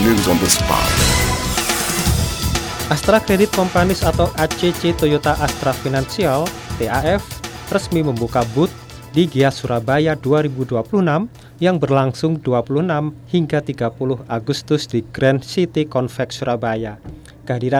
news on the spot. Astra Credit Companies atau ACC Toyota Astra Financial (TAF) resmi membuka booth di Gias Surabaya 2026 yang berlangsung 26 hingga 30 Agustus di Grand City Convex Surabaya. Kehadiran